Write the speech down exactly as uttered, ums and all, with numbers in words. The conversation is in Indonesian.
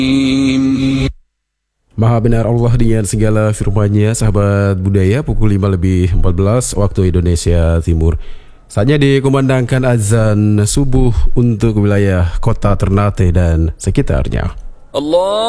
Maha benar Allah dengan segala firman-Nya. Sahabat budaya, pukul lima lebih empat belas waktu Indonesia Timur. Saatnya dikumandangkan azan subuh untuk wilayah kota Ternate dan sekitarnya. Allah